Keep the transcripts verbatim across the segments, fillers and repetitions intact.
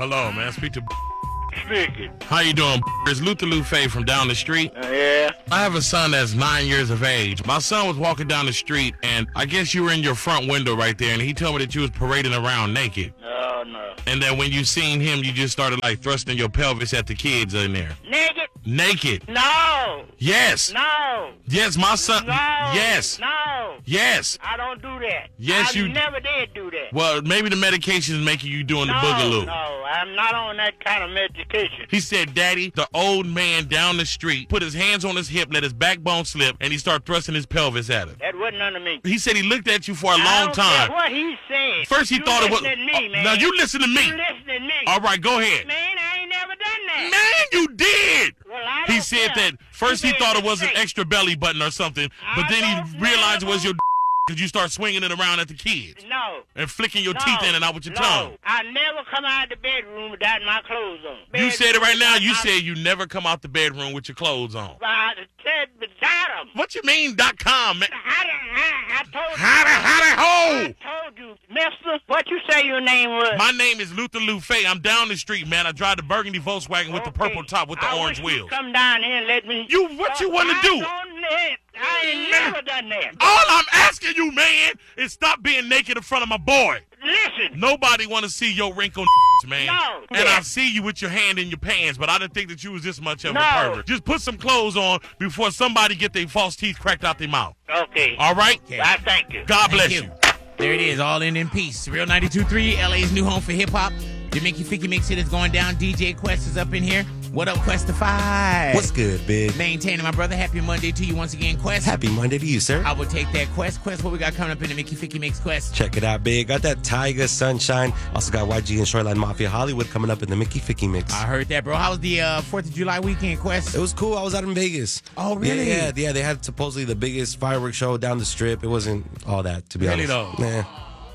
Hello, man. Speak to Speaking. How you doing? It's Luther Lufe from down the street. Uh, yeah. I have a son that's nine years of age. My son was walking down the street, and I guess you were in your front window right there, and he told me that you was parading around naked. Oh, no. And then when you seen him, you just started, like, thrusting your pelvis at the kids in there. Naked? Naked. No. Yes. No. Yes, my son. No. Yes. No. Yes. I don't do that. Yes, I you- never did do that. Well, maybe the medication is making you doing the no, boogaloo. No, I'm not on that kind of medication. He said, Daddy, the old man down the street put his hands on his hip, let his backbone slip, and he started thrusting his pelvis at him. That wasn't under me. He said he looked at you for a I long don't time. care what he's saying. First he you thought it was... listen to me, man. Now you listen to me. You listen to me. All right, go ahead. Man, I ain't never done that. Man, you did. Well, I He don't said care. that first You he thought made it was an mistake. extra belly button or something, but I then don't he realized it was never- your because you start swinging it around at the kids No. and flicking your No. teeth in and out with your no. tongue. I never come out of the bedroom without my clothes on. You said it right now. You Bedroom said you never come out the bedroom with your clothes on. without- I said beside them. What you mean dot com, man? How the, I, I told you. Howdy, howdy, ho! I told you, mister. What you say your name was? My name is Luther Lufe. I'm down the street, man. I drive the burgundy Volkswagen with the Okay. purple top with the I orange wish wheels. you'd come down here and let me. You, what you want to I do? don't let- I ain't never done that. All I'm asking you, man, is stop being naked in front of my boy. Listen. Nobody want to see your wrinkled man. No. And Yeah. I see you with your hand in your pants, but I didn't think that you was this much of No. a pervert. Just put some clothes on before somebody get their false teeth cracked out their mouth. Okay. All right? Okay. I thank you. God bless Thank you. There it is, all in in peace. Real ninety-two point three, L A's new home for hip-hop. The Mickey Ficky Mix It is going down. D J Quest is up in here. What up, Questify? What's good, big? Maintaining my brother. Happy Monday to you once again, Quest. Happy Monday to you, sir. I will take that, Quest. Quest, what we got coming up in the Mickey Ficky Mix, Quest? Check it out, big. Got that Tyga Sunshine. Also got Y G and Shoreline Mafia Hollywood coming up in the Mickey Ficky Mix. I heard that, bro. How was the uh, fourth of July weekend, Quest? It was cool. I was out in Vegas. Oh, really? Yeah, yeah, yeah. They had supposedly the biggest fireworks show down the strip. It wasn't all that, to be Really, honest. though? Nah.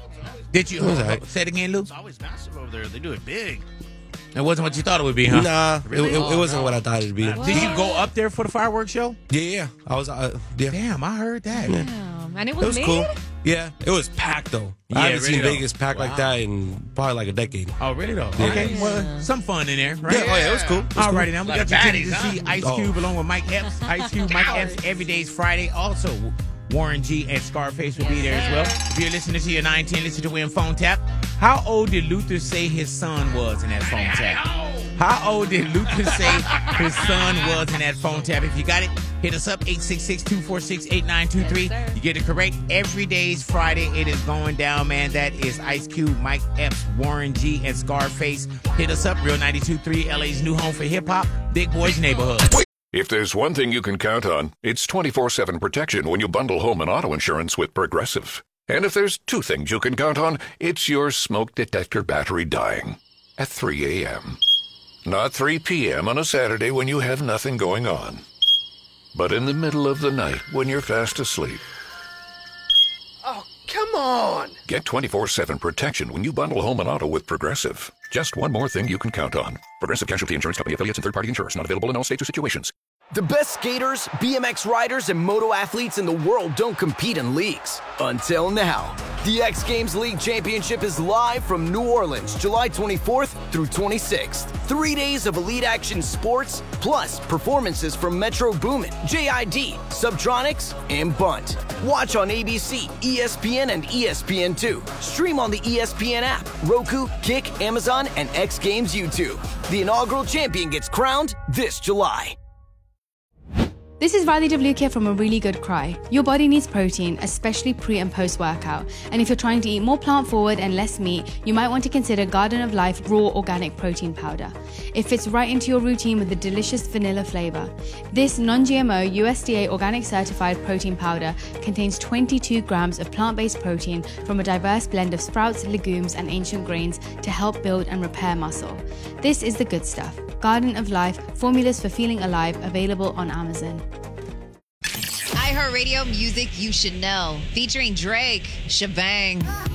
Did you? It was all right. Say it again, Lou. It's always massive over there. They do it big. It wasn't what you thought it would be, huh? Nah, Really? it, it, it Oh, wasn't no. what I thought it'd be. What? Did you go up there for the fireworks show? Yeah, yeah. I was, uh, yeah. Damn, I heard that. Damn. And it It was, was lit? cool. Yeah, it was packed, though. Yeah, I haven't really seen though. Vegas packed like Wow. that in probably like a decade. Oh, really though? Yeah. Okay, well, some fun in there, right? Yeah, oh, yeah, it was cool. It was All cool. righty, now we Lot got of you tickets baddies, to huh? see Ice Oh. Cube along with Mike Epps. Ice Cube, Mike Epps, every day's Friday. Also, Warren G and Scarface will be there as well. If you're listening to your nine ten, listen to Win Phone Tap. How old did Luther say his son was in that phone tap? How old did Luther say his son was in that phone tap? If you got it, hit us up, eight six six, two four six, eight nine two three. You get it correct. Every day's Friday. It is going down, man. That is Ice Cube, Mike Epps, Warren G, and Scarface. Hit us up, Real ninety-two point three, L A's new home for hip-hop, Big Boys Neighborhood. If there's one thing you can count on, it's twenty-four seven protection when you bundle home and auto insurance with Progressive. And if there's two things you can count on, it's your smoke detector battery dying at three a.m. Not three p.m. on a Saturday when you have nothing going on, but in the middle of the night when you're fast asleep. Oh, come on. Get twenty-four seven protection when you bundle home and auto with Progressive. Just one more thing you can count on. Progressive Casualty Insurance Company affiliates and third-party insurers. Not available in all states or situations. The best skaters, B M X riders, and moto athletes in the world don't compete in leagues. Until now. The X Games League Championship is live from New Orleans, July twenty-fourth through twenty-sixth. Three days of elite action sports, plus performances from Metro Boomin, J I D, Subtronics, and Bunt. Watch on A B C, E S P N, and E S P N two. Stream on the E S P N app, Roku, Kick, Amazon, and X Games YouTube. The inaugural champion gets crowned this July. This is Riley Devlukia from A Really Good Cry. Your body needs protein, especially pre and post workout. And if you're trying to eat more plant forward and less meat, you might want to consider Garden of Life Raw Organic Protein Powder. It fits right into your routine with a delicious vanilla flavor. This non-G M O U S D A organic certified protein powder contains twenty-two grams of plant-based protein from a diverse blend of sprouts, legumes, and ancient grains to help build and repair muscle. This is the good stuff. Garden of Life, formulas for feeling alive, available on Amazon. iHeartRadio music you should know, featuring Drake, Shabang.